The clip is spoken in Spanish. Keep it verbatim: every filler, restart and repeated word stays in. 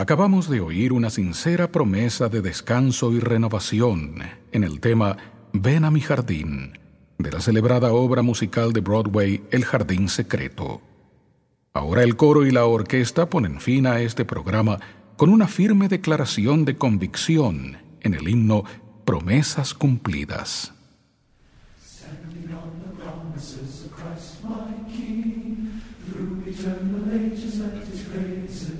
Acabamos de oír una sincera promesa de descanso y renovación en el tema Ven a mi jardín, de la celebrada obra musical de Broadway El Jardín Secreto. Ahora el coro y la orquesta ponen fin a este programa con una firme declaración de convicción en el himno Promesas Cumplidas. Standing on the promises of Christ my King, through eternal ages let his praise